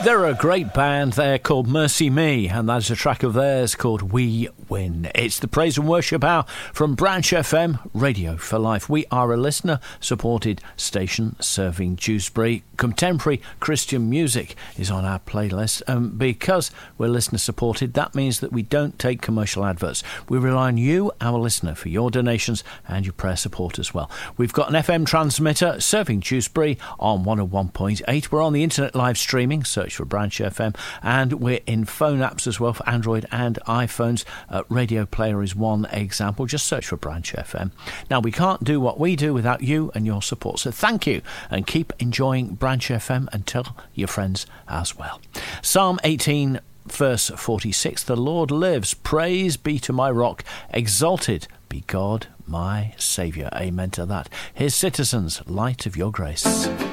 They're a great band. They're called Mercy Me, and that's a track of theirs called We Win. It's the Praise and Worship Hour from Branch FM, Radio for Life. We are a listener-supported station serving Dewsbury. Contemporary Christian music is on our playlist. Because we're listener-supported, that means that we don't take commercial adverts. We rely on you, our listener, for your donations and your prayer support as well. We've got an FM transmitter serving Dewsbury on 101.8. We're on the internet live streaming. Search for Branch FM, and we're in phone apps as well for Android and iPhones. Radio Player is one example. Just search for Branch FM. Now, we can't do what we do without you and your support, so thank you, and keep enjoying Branch FM and tell your friends as well. Psalm 18 verse 46, the Lord lives, praise be to my rock, exalted be God my Saviour. Amen to that. His citizens, light of your grace.